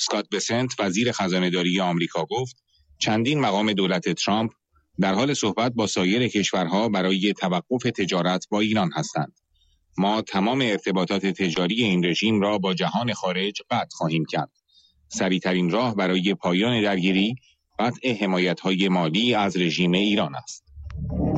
اسکات بسنت وزیر خزانه‌داری آمریکا گفت چندین مقام دولت ترامپ در حال صحبت با سایر کشورها برای توقف تجارت با ایران هستند. ما تمام ارتباطات تجاری این رژیم را با جهان خارج قطع خواهیم کرد. سریع‌ترین راه برای پایان درگیری قطع حمایت‌های مالی از رژیم ایران است.